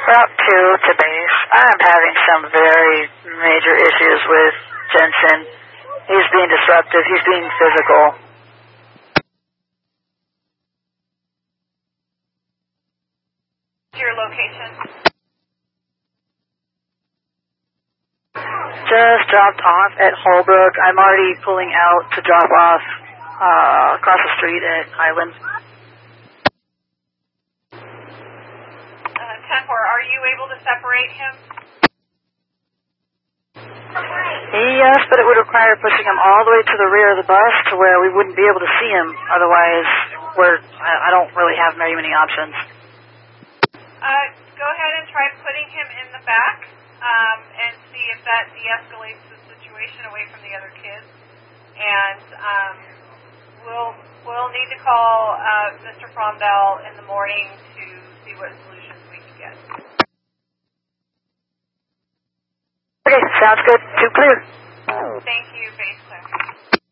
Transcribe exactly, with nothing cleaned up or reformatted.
Route two to base. I'm having some very major issues with Jensen. He's being disruptive. He's being physical. Your location? Just dropped off at Holbrook. I'm already pulling out to drop off uh, across the street at Highland. Uh, ten four, are you able to separate him? Yes, but it would require pushing him all the way to the rear of the bus to where we wouldn't be able to see him. Otherwise, we're, I, I don't really have very many options. Uh, go ahead and try putting him in the back um, and see if that de-escalates the situation away from the other kids. And um, we'll we'll need to call uh, Mister Fromdell in the morning to see what solutions we can get. Okay, sounds good. Too clear.